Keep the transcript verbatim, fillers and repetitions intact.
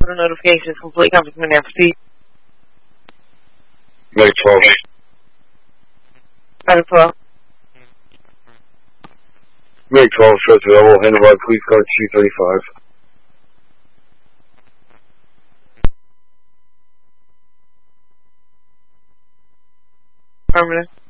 Total notifications complete. Conference now proceed. May twelve. Item twelve. May twelve, shows available, handled by police car two thirty-five. Affirmative.